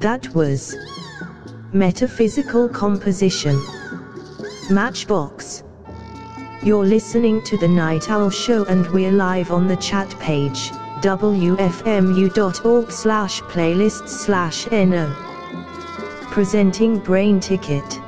That was Metaphysical Composition, Matchbox. You're listening to The Night Owl Show and we're live on the chat page, wfmu.org/playlists/no. Presenting Brain Ticket.